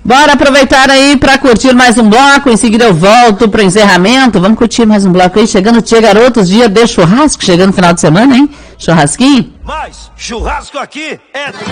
Bora aproveitar aí para curtir mais um bloco, em seguida eu volto para o encerramento. Vamos curtir mais um bloco aí, chegando Tia Garotos, dia de churrasco, chegando no final de semana, hein? Churrasquinho? Mas churrasco aqui é